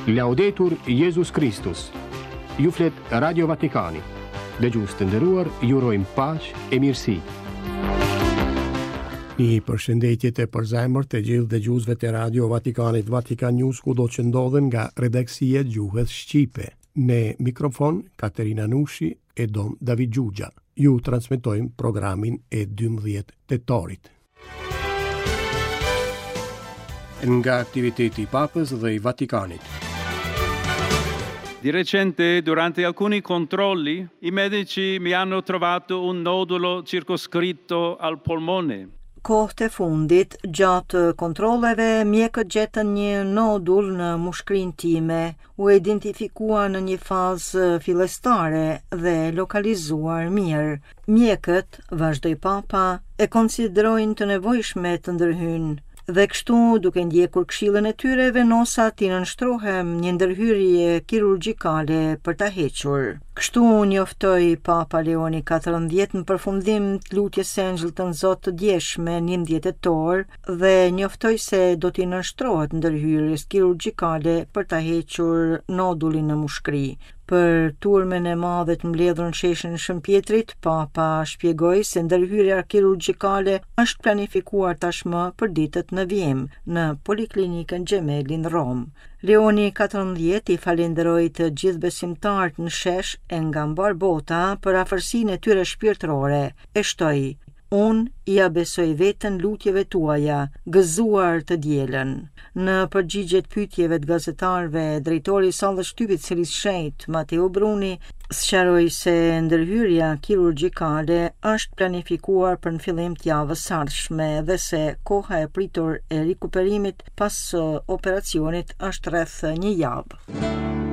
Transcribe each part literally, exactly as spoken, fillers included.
Laudetur Jesus Christus. Ju flet Radio Vatikani. Dëgjues të nderuar, ju urojmë paqe e mirësi. Një përshëndetje të përzemërt të gjithë dëgjuesve të Radio Vatikanit, Vatikan News, kudo që ndodhen nga redaksia Gjuhës Shqipe. Në mikrofon Katerina Nushi e Don David Gjugja. Ju transmetojmë programin e dymbëdhjetë tetorit. Nga attiviteti i Papës dhe i Vatikanit. Di recente, durante alcuni controlli, i medici mi hanno trovato un nodulo circoscritto al polmone. Kohët e fundit, gjatë kontrolleve, mjekët gjetën një nodul në mushkrinë time, u identifikua në një fazë fillestare dhe lokalizuar mirë. Mjekët, vazhdoi Papa, e konsiderojnë të nevojshme të ndërhyjnë. Dhe kështu, duke ndjekur këshillën e tyre, venosat i nënshtrohem një ndërhyrje kirurgjikale për ta hequr. Kështu njoftoi Papa Leoni katërmbëdhjetë në përfundim të lutjes së Engjëllit të Zotit të djeshme njëmbëdhjetë tetor dhe njoftoi se do t'i nënshtrohet ndërhyrjes kirurgjikale për ta hequr nodulin në mushkri. Për turmen e madhe të mbledhur në sheshin Shëmpjetrit, Papa shpjegoi se ndërhyrja kirurgjikale është planifikuar tashmë për ditët në vijim në Poliklinikën Gjemeli në Rom. Leoni katërmbëdhjetë i falenderoi të gjithë besimtarët në shesh e nga mbar bota për afërsinë e tyre shpirtërore. E shtoi: Unë ja besoj veten lutjeve tuaja, gëzuar të dielën. Në përgjigje të pyetjeve të gazetarëve, drejtori i sallës shtypit së Risë Shenjtë, Mateo Bruni, sqaroi se ndërhyrja kirurgjikale është planifikuar për në fillim të javës së ardhshme dhe se koha e pritur e rikuperimit pas operacionit është rreth një javë.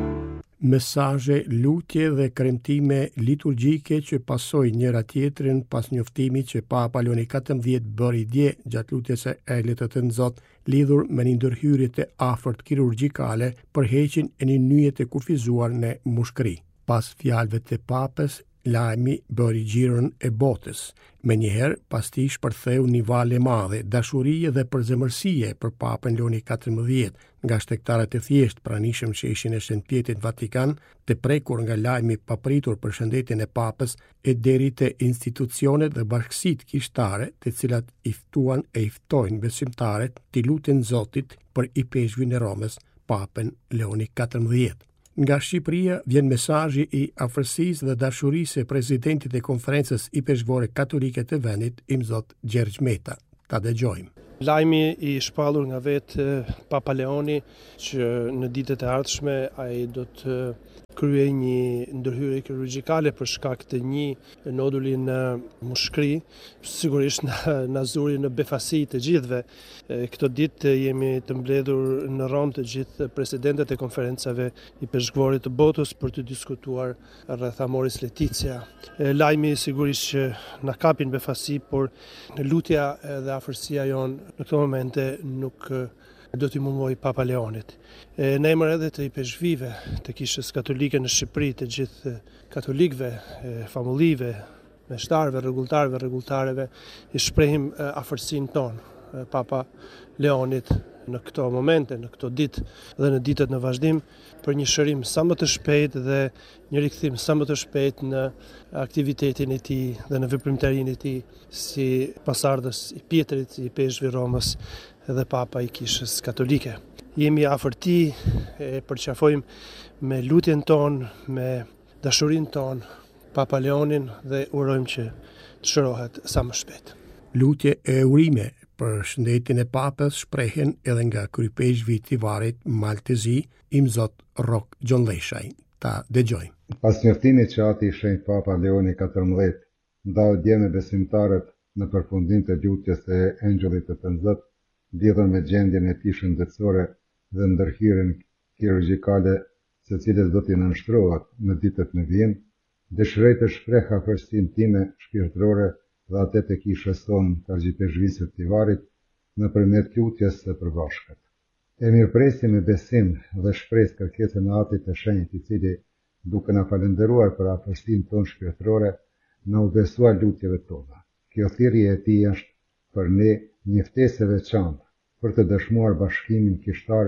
Mesazhe, lutje dhe kremtime liturgjike që pasojnë njëra tjetrin pas njoftimit që Papa Leoni katërmbëdhjetë bëri dje gjatë lutjes së Engjëllit të Zotit lidhur me një ndërhyrje të afërt kirurgjikale për heqjen e një nyje të kufizuar në mushkëri. Pas fjalëve të Papës, lajmi bëri xhiron e botës. Menjëherë, pas tij shpërtheu një valë e madhe dashurie dhe përzemërsie për Papën Leoni katërmbëdhjetë nga shtektarët e thjesht pranishëm sheshin e Shëmpjetit Vatikan, të prekur nga lajmi papritur për shëndetjen e Papës e deri te institucionet dhe bashkësitë kishtare, të cilat i ftuan e i ftojnë besimtarët të luten Zotit për i peshqvin e Romës, Papën Leoni katërmbëdhjetë. Nga Shqipëria vjen mesazhi i afërsisë dhe dashurisë e presidentit e konferencës i peshqvore katolike të vendit, Imzot Gjergj Meta. Ta dëgjojmë. Lajmi i shpallur nga vetë Papa Leoni që në ditët e ardhshme ai do të kryej një ndërhyrje kirurgjikale për shkak të një noduli në mushkri, sigurisht na, na zuri në befasi të gjithëve. Këto ditë jemi të mbledhur në Rom të gjithë presidentët e konferencave i peshqvorit të botës për të diskutuar rreth Amoris Laetitia. Lajmi sigurisht që na kapin befasi, por lutja dhe afërsia jonë në këto momente nuk do t'i mungoj Papa Leonit. E, në emër edhe të i peshqvive të Kishës Katolike në Shqipëri, të gjithë katolikëve, famullive, meshtarëve, rregulltarëve, rregulltareve, i shprehim afërsinë tonë Papa Leonit në këto momente, në këto ditë dhe në ditët në vazhdim, për një shërim sa më të shpejtë dhe një rikthim sa më të shpejtë në aktivitetin e tij dhe në veprimtarinë e tij si pasardhës i Pjetrit, i peshqve Romës dhe Papa i Kishës Katolike. Jemi afër tij, e përqafojmë me lutjen tonë, me dashurinë tonë Papa Leonin dhe urojmë që të shërohet sa më shpejt. Lutje e urime për shëndetjen e Papës shprehen edhe nga krypeshqvi i Tivarit Maltezi, Imzot Rok Gjonlleshaj. Ta dëgjojmë. Pas njoftimit që ati i shenjtë Papa Leoni katërmbëdhjetë ndau dje me besimtarët në përfundim të lutjes së Engjëllit të Zotit, lidhur me gjendjen e tij shëndetësore dhe ndërhyrjen kirurgjikale, së cilës do t'i nënshtrohet në ditët në vijim, dëshiroj të shpreh afërsinë time shpirtërore dhe atë të kishës sonë të Argjipeshqvisë të Tivarit nëpërmjet lutjes së përbashkët. E mirëpresim me besim dhe shpresë kërkesën e Atit të Shenjtë, i cili, duke na falendëruar për afërsinë tonë shpirtërore, na u besua lutjeve tona. Kjo thirrje e tij është për ne një ftesë e veçantë për të dëshmuar bashkimin kishtar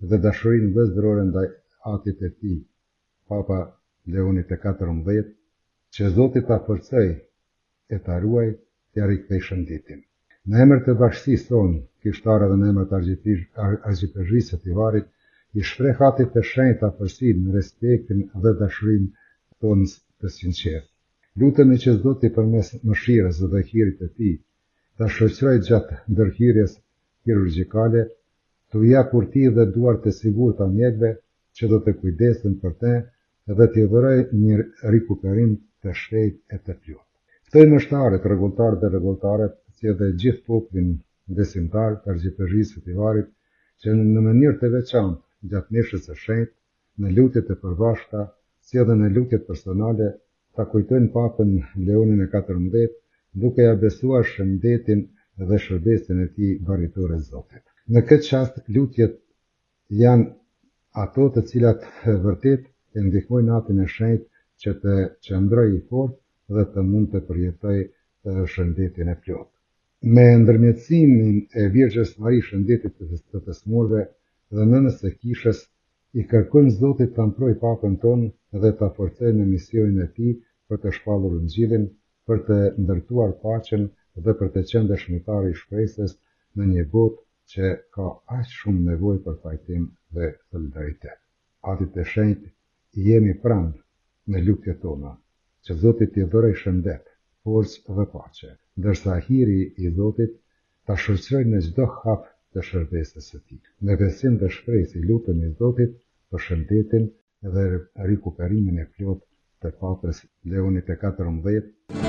dhe dashurinë vëllëzërore ndaj atit e tij, Papa Leoni të katërmbëdhjetë, që Zoti ta forcojë e ta ruaj t'ia rikthej shëndetin. Në emër të bashkësisë tonë, kishtarë dhe në emër të Argjipezhrisë së Tivarit, i shpreh atit të shenjtë afërsinë, respektin dhe dashurinë tonë të sinqertë. Lutemi që Zoti përmes mëshirës dhe hirit të tij ta shoqërojë gjatë ndërhyrjes kirurgjikale, t'u jap urtësi dhe duart të sigurta mjekëve që do të kujdesen për të dhe t'i dhurojë një rikuperim të shpejtë e të plotë. Ftoj mështarët, rregulltarët dhe rregulltaret, si edhe gjithë popullin besimtar të Argjipezhrisë së Tivarit, që në mënyrë të veçantë gjatë meshës së shenjtë, në lutjet e përbashkëta, si edhe në lutjet personale, ta kujtojnë Papën Leonin e katërmbëdhjetë, duke ja besuar shëndetin dhe shërbesin e tij barritore Zotit. Në këtë çast, lutjet janë ato të cilat vërtet e ndihmojnë atin e shenjtë që të qëndrojë i fortë dhe të mund të përjetojë shëndetin e plotë. Me ndërmjetësimin e Virgjës Marisë, shëndetit të të smurve dhe nënës së kishës, i kërkojmë Zotit të mprojë Papën tonë dhe të forcojë në misionin e tij për të shpallur Ungjillin, për të ndërtuar paqen dhe për të qenë dëshmitar i shpresës në një botë që ka aq shumë nevojë për pajtim dhe solidaritet. Atit e shenjtë, jemi pranë në lutjet tona, që Zoti t'i dhurojë shëndet, forcë dhe paqe, ndërsa hiri i Zotit ta shoqërojë në çdo hap të shërbesës së tij. Me besim dhe shpresë lutemi Zotit për shëndetin dhe rikuperimin e plotë të Papës Leonit të katërmbëdhjetë.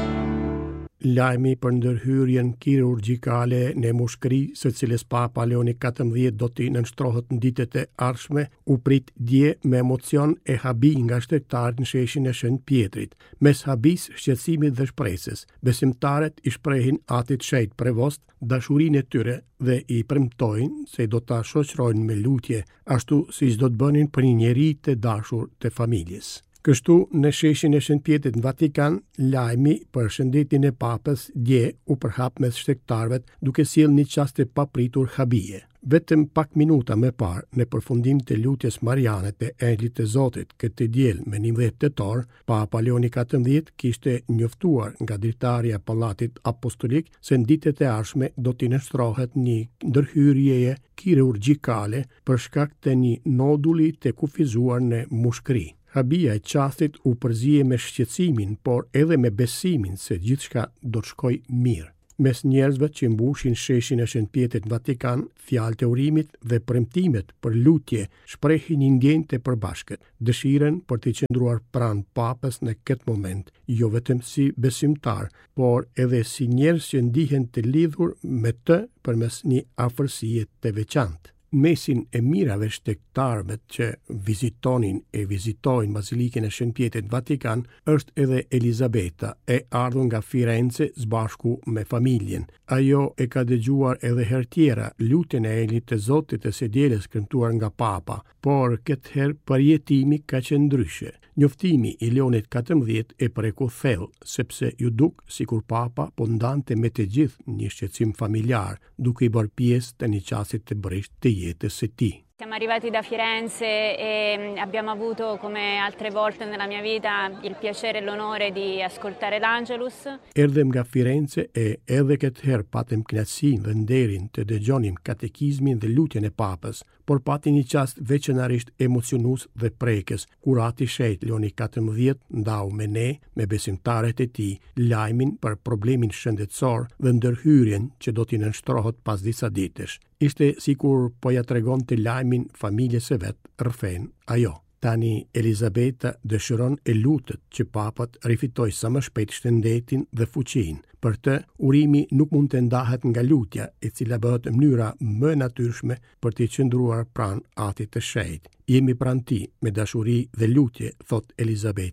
Lajmi për ndërhyrjen kirurgjikale në mushkëri, së cilës Papa Leoni katërmbëdhjetë do t'i nënshtrohet në ditët e ardhshme, u prit dje me emocion e habi nga shtetarët në sheshin e Shën Pjetrit. Mes habis, shqetësimit dhe shpresës, besimtarët i shprehin atit shenjtë prevost dashurinë e tyre dhe i premtojnë se do ta shoqërojnë me lutje, ashtu siç do të bënin për një njeri të dashur të familjes. Kështu, në sheshin e Shën Pjetrit në Vatikan, lajmi për shëndetin e Papës dje u përhap mes shtektarëve duke sjellë një çast të papritur habie. Vetëm pak minuta më parë, në përfundim të lutjes mariane të Engjëllit të Zotit këtë diel me njëmbëdhjetë tetor, Papa Leoni katërmbëdhjetë kishte njoftuar nga dritarja e Pallatit Apostolik se në ditët e ardhshme do t'i nënshtrohet një ndërhyrje kirurgjikale për shkak të një noduli të kufizuar në mushkëri. Habia e qastit u përzije me shqetësimin, por edhe me besimin se gjithçka do të shkojë mirë. Mes njerëzve që mbushin sheshin e Shën Pjetrit në Vatikan, fjalët e urimit dhe premtimet për lutje shprehin një ndjenjë të përbashkët, dëshirën për të qëndruar pranë Papës në këtë moment, jo vetëm si besimtar, por edhe si njerëz që ndihen të lidhur me të përmes një afërsie të veçantë. Në mesin e mirave shtektarëve që vizitonin e vizitojnë Bazilikën e Shën Pjetrit në Vatikan, është edhe Elizabeta, e ardhur nga Firenze së bashku me familjen. Ajo e ka dëgjuar edhe herë tjera lutjen e Engjëllit të Zotit të së dielës këndruar nga Papa, por këtë herë përjetimi ka qenë ndryshe. Njoftimi i Leonit katërmbëdhjetë e preku thellë, sepse ju duk sikur Papa po ndante me të gjithë një shqetësim familjar, duke i bërë pjesë të një qasit të brisht të jetës së tij. Siamo arrivati da Firenze e abbiamo avuto, come altre volte nella mia vita, il piacere e l'onore di ascoltare l'Angelus. Erdhem nga Firenze e edhe këtë herë patëm kënaqësinë dhe nderin të dëgjonim katekizmin dhe lutjen e Papës, por pati një çast veçanërisht emocionues dhe prekës, kur ati shenjtë Leoni katërmbëdhjetë ndau me ne, me besimtarët e tij, lajmin për problemin shëndetësor dhe ndërhyrjen që do t'i nënshtrohet pas disa ditësh. Ishte sikur po ja tregonte lajmin familjes së vet, rrëfen ajo. Tani Elizabeta dëshiron e lutet që Papat rifitoj sa më shpejt shëndetin dhe fuqinë. Për të, urimi nuk mund të ndahet nga lutja, e cila bëhet mënyra më natyrshme për të qëndruar pranë atit të shenjtë. Jemi pranë ti me dashuri dhe lutje, thot Elizabeta.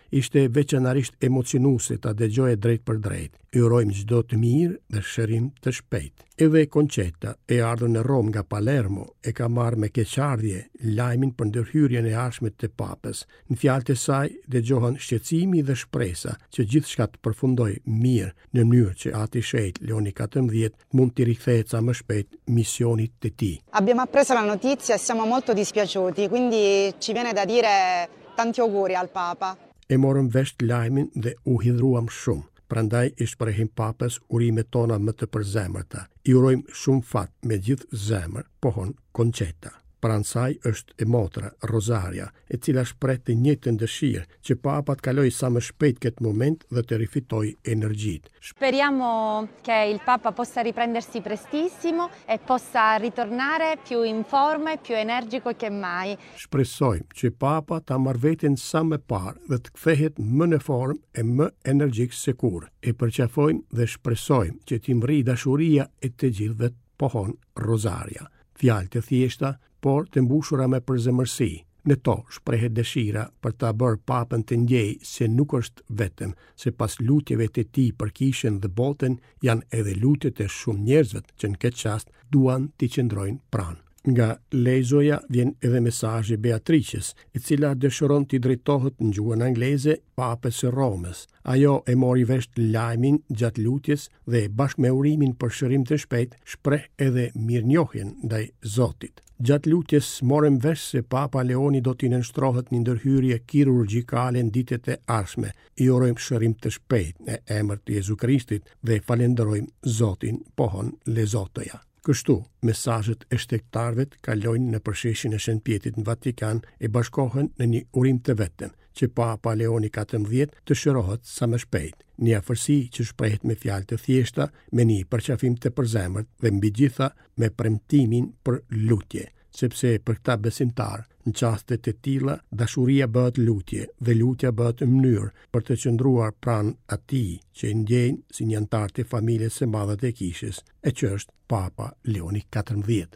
ishte veçanarisht emocionuese ta dëgjoje drejt për drejt. Ju urojmë çdo të mirë dhe shërim të shpejt. Edhe Concetta, e ardhur në Rom nga Palermo, e ka marrë me keqardhje lajmin për ndërhyrjen e ardhshme të Papës. Në fjalët e saj dëgjohen shqetësimi dhe shpresa që gjithçka të përfundojë mirë në mënyrë që Ati Shejt Leoni katërmbëdhjetë mund të rikthehet sa më shpejt misionit të tij. Abbiamo appreso la notizia e siamo molto dispiaciuti, quindi ci viene da dire tanti auguri al Papa. E morëm vesh lajmin dhe u hidhruam shumë. Prandaj i shprehim Papës urimet tona më të përzemërta. I urojmë shumë fat me gjithë zemër, pohon Concetta. Pranë saj është e motra, Rosaria, e cila shpreh të njëjtën dëshirë që Papa të kalojë sa më shpejt këtë moment dhe të rifitojë energjitë. Speriamo che il Papa possa riprendersi prestissimo e possa ritornare più in forma e più energico che mai. Shpresojmë që Papa ta marrë veten sa më parë dhe të kthehet më në formë e më energjik se kur. E përqafojmë dhe shpresojmë që t'i mri dashuria e të gjithëve, pohon Rosaria. Fjalë të thjeshta, por të mbushura me përzemërsi. Në to shprehet dëshira për ta bërë Papën të ndjej se nuk është vetëm, se pas lutjeve të tij për kishën dhe botën, janë edhe lutjet e shumë njerëzve që në këtë çast duan t'i qëndrojnë pranë. Nga Lezoja vjen edhe mesazhi Beatrices, e cila dëshiron t'i drejtohet në gjuhën angleze Papës së Romës. Ajo e mori vesh lajmin gjatë lutjes dhe bashkë me urimin për shërim të shpejt shpreh edhe mirënjohjen ndaj Zotit. Gjatë lutjes morëm vesh se Papa Leoni do t'i nënshtrohet një ndërhyrje kirurgjikale në ditët e ardhshme. I urojmë shërim të shpejt në emër të Jezu Krishtit dhe falenderojmë Zotin, pohon Lezotoja. Kështu, mesazhet e shtetarëve kalojnë në përsheshin e Shënpjetit në Vatikan e bashkohen në një urim të vetëm, që Papa Leoni katërmbëdhjetë të shërohet sa më shpejt. Një afërsi që shprehet me fjalë të thjeshta, me një përqafim të përzemërt dhe mbi gjitha me premtimin për lutje, sepse për këta besimtar, në çaste të tilla, dashuria bëhet lutje dhe lutja bëhet mënyrë për të qëndruar pranë atij që i ndjejnë si një antar të familjes së madhe të kishës, e që është Papa Leoni katërmbëdhjetë.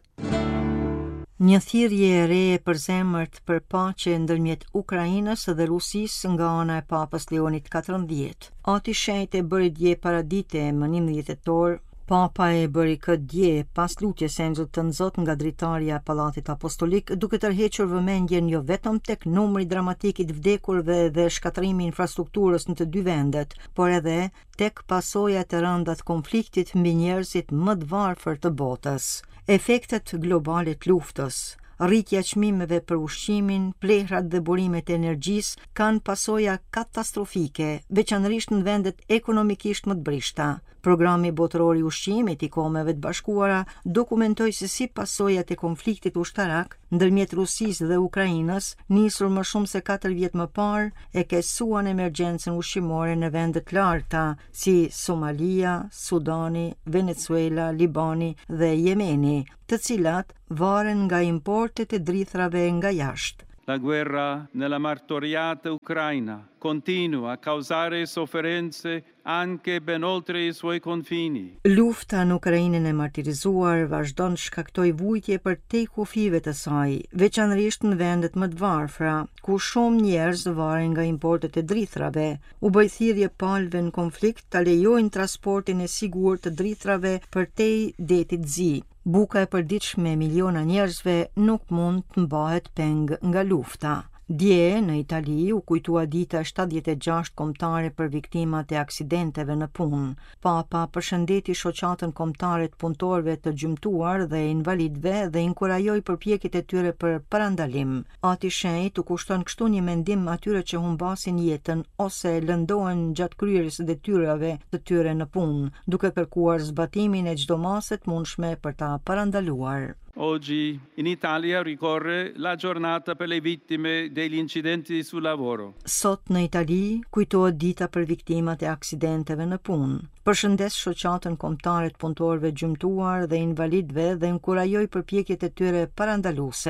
Një thirrje e re e përzemërt për paqe ndërmjet Ukrainës dhe Rusisë nga ana e Papës Leonit katërmbëdhjetë. Ati Shejt e bëri dje paradite më njëmbëdhjetë tetor. Papa e bëri këtë dje pas lutjes së Engjëllit të Nzot nga dritarja e Pallatit Apostolik, duke tërhequr vëmendjen jo vetëm tek numri dramatik i të vdekurve dhe shkatërrimi i infrastrukturës në të dy vendet, por edhe tek pasojat e rënda të konfliktit mbi njerëzit më të varfër të botës. Efektet globale të luftës, rritja e çmimeve për ushqimin, plehrat dhe burimet e energjisë kanë pasoja katastrofike, veçanërisht në vendet ekonomikisht më të brishta. Programi botëror i ushqimit i Kombeve të Bashkuara dokumentoi se si pasojat e konfliktit ushtarak ndërmjet Rusisë dhe Ukrainës, nisur më shumë se katër vjet më parë, e kesuan emergjencën ushqimore në vende të larta si Somalia, Sudani, Venezuela, Libani dhe Jemeni, të cilat varen nga importet e drithrave nga jashtë. La guerra nella martoriata Ucraina continua a causare sofferenze anche ben oltre i suoi confini. Lufta në Ukrainën e martirizuar vazhdon të shkaktoj vujtje për te kufive të saj, veçanërisht në vendet më të varfra, ku shumë njerëz varen nga importet e drithrave. U bë thirrje palëve në konflikt ta lejojnë transportin e sigurt të drithrave përtej detit zi. Buka e përditshme e miliona njerëzve nuk mund të mbahet peng nga lufta. Dje në Itali u kujtua dita shtatëdhjetë e gjashtë kombëtare për viktimat e aksidenteve në punë. Papa përshëndeti shoqatën kombëtare të punëtorëve të gjymtuar dhe invalidëve dhe inkurajoi përpjekjet e tyre për parandalim. Ati Shejt u kushton kështu një mendim atyre që humbasin jetën ose lëndohen gjatë kryerjes së detyrave të tyre në punë, duke kërkuar zbatimin e çdo mase të mundshme për ta parandaluar. Oggi in Italia ricorre la giornata per le vittime degli incidenti sul lavoro. Sot në Itali kujtohet dita për viktimat e aksidenteve në punë. Përshëndes shoqatën kombëtare të punëtorëve gjymtuar dhe invalidëve dhe inkurajoi përpjekjet e tyre parandaluese.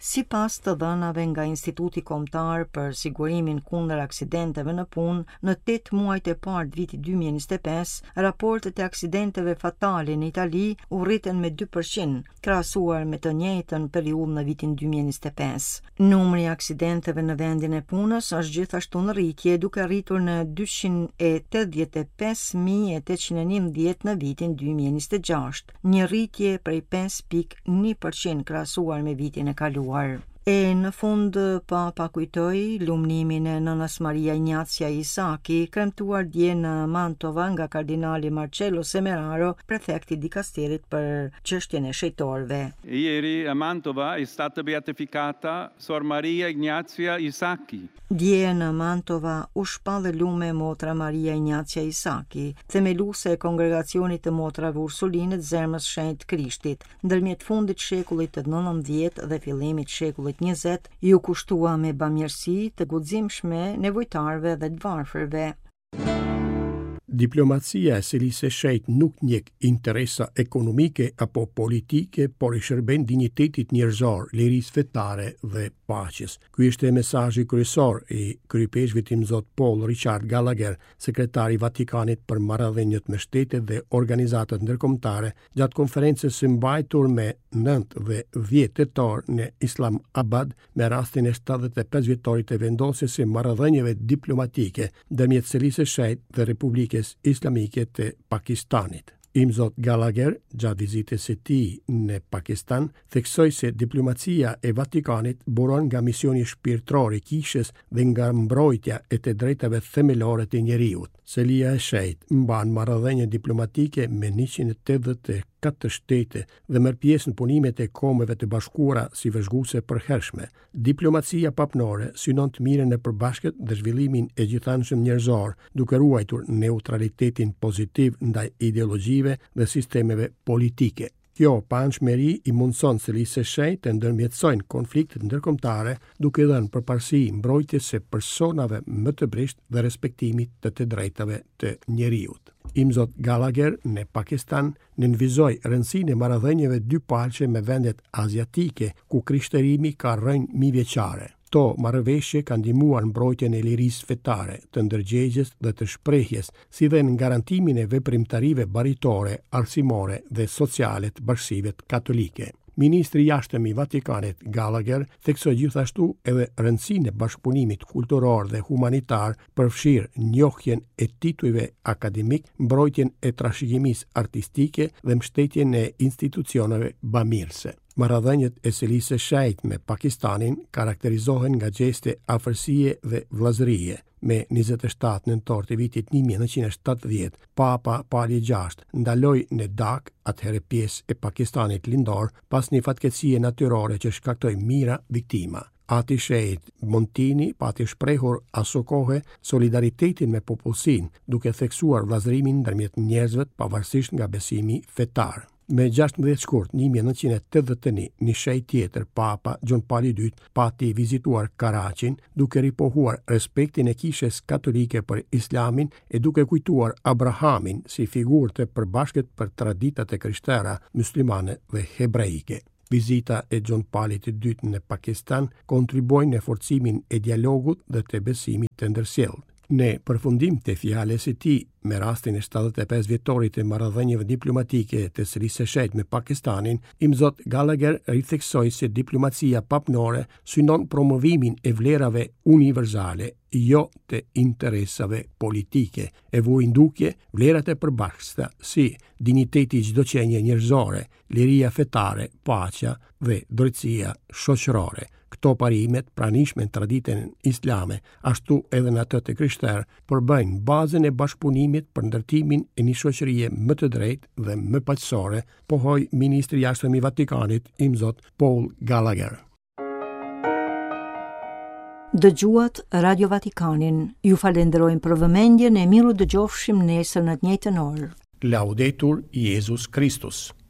Sipas të dhënave nga Instituti Kombëtar për Sigurimin kundër aksidenteve në punë, në tetë muajt e parë të vitit dy mijë e njëzet e pesë, raportet e aksidenteve fatale në Itali u rritën me dy përqind, krahasuar me të njëjtën periudhë në vitin dy mijë e njëzet e pesë. Numri i aksidenteve në vendin e punës është gjithashtu në rritje, duke arritur në dyqind e tetëdhjetë e pesë mijë e tetëqind e njëmbëdhjetë në vitin dy mijë e njëzet e gjashtë, një rritje prej pesë pikë një përqind krahasuar me vitin e kaluar. E në fund Papa kujtoi lumnimin e nënës Maria Ignazia Isaki, kremtuar dje në Mantova nga kardinali Marcello Semeraro, prefekti i dikasterit për çështjen e shejtorëve. Ieri a Mantova è stata beatificata Sor Maria Ignazia Isaki. Dje në Mantova u shpallë lume motra Maria Ignazia Isaki, themeluese e kongregacionit të motrave ursuline të Zemrës Shenjtë Krishtit, ndërmjet fundit shekullit të nëntëdhjetë dhe fillimit shekullit njëzet, ju kushtua me bamirësi të guximshme nevojtarëve dhe të varfërve. Diplomacia e Selisë së Shenjtë nuk njeh interesa ekonomike apo politike, por i shërben dinjitetit njerëzor, lirisë fetare dhe paqes. Ky ishte mesazhi kryesor i kryepeshvit i Zot Paul Richard Gallagher, sekretari i Vatikanit për marrëdhëniet me shtetet dhe organizatat ndërkombëtare, gjatë konferencës së mbajtur me nëntë dhe dhjetë tetor në Islamabad me rastin e shtatëdhjetë e pesë vjetorit të vendosjes së marrëdhënieve diplomatike ndërmjet Selisë së Shenjtë dhe Republikës Islamike të Pakistanit. Imzot Gallagher, gjatë vizitës së tij në Pakistan, theksoi se diplomacia e Vatikanit buron nga misioni shpirtëror i kishës dhe nga mbrojtja e të drejtave themelore të njeriut. Selia e Shenjtë mban marrëdhënie diplomatike me njëqind e tetëdhjetë e katër shtete dhe merr pjesë në punimet e Kombeve të Bashkuara si vëzhguese e përhershme. Diplomacia papnore synon të mirën e përbashkët dhe zhvillimin e gjithanshëm njerëzor, duke ruajtur neutralitetin pozitiv ndaj ideologjive dhe sistemeve politike. Kjo pançmëri i mundson Selisë së Shenjtë të ndërmjetësojnë konfliktet ndërkombëtare, duke dhënë përparësi mbrojtjes së personave më të brisht dhe respektimit të të drejtave të njeriut. Imzot Gallagher në Pakistan nënvizoi rëndësinë e marrëdhënieve dypalqe me vendet aziatike, ku krishterimi ka rënë mijëvjeçare. Këto marrëveshje kanë ndihmuar mbrojtjen e lirisë fetare, të ndërgjegjes dhe të shprehjes, si dhe në garantimin e veprimtarive baritore, arsimore dhe sociale të bashkive katolike. Ministri i jashtëm i Vatikanit Gallagher theksoi gjithashtu edhe rëndësinë e bashkëpunimit kulturor dhe humanitar, përfshirë njohjen e titujve akademik, mbrojtjen e trashëgimisë artistike dhe mbështetjen e institucioneve bamirëse. Marrëdhëniet e Selisë së Shenjtë me Pakistanin karakterizohen nga gjeste afërsie dhe vëllazërie. Me njëzet e shtatë nëntor të vitit një mijë e nëntëqind e shtatëdhjetë, Papa Pali i gjashtë ndaloi në Dhaka, atëherë pjesë e Pakistanit lindor, pas një fatkeqësie natyrore që shkaktoi mijëra viktima. Ati Shenjtë Montini pati shprehur aso kohë solidaritetin me popullsinë, duke theksuar vëllazërimin ndërmjet njerëzve pavarësisht nga besimi fetar. Me gjashtëmbëdhjetë shkurt një mijë e nëntëqind e tetëdhjetë e një, një shenjtë tjetër, Papa Gjon Pali i dytë pati vizituar Karaqin, duke ripohuar respektin e kishës katolike për Islamin e duke kujtuar Abrahamin si figurë të përbashkët për traditat e krishtere, muslimane dhe hebreike. Vizita e Gjon Palit të dytë në Pakistan kontribojnë në forcimin e dialogut dhe të besimit të ndërsjellë. Në përfundim të fjalës së tij me rastin e shtatëdhjetë e pesë vjetorit të marrëdhënieve diplomatike të Selisë së Shenjtë me Pakistanin, Imzot Gallagher ritheksoi se diplomacia papnore synon promovimin e vlerave universale, jo të interesave politike, e vuajndukje vlerat e përbashkëta si dinjiteti i çdo qenie njerëzore, liria fetare, paqja dhe drejtësia shoqërore. Këto parimet, pranishme në traditën islame, ashtu edhe në atë të krishterë, përbëjnë bazën e bashkëpunimit për ndërtimin e një shoqërie më të drejtë dhe më paqësore, pohoi ministri i jashtëm i Vatikanit, Imzot Paul Gallagher. Dëgjuat Radio Vatikanin. Ju falenderojmë për vëmendjen e miru dëgjofshim nesër në të njëjtën orë. Laudetur Jesus Christus.